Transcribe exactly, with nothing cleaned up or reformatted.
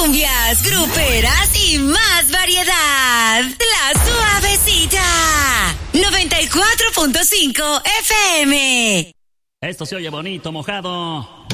cumbias, gruperas y más variedad. La Suavecita. noventa y cuatro punto cinco F M. Esto se oye bonito, mojado.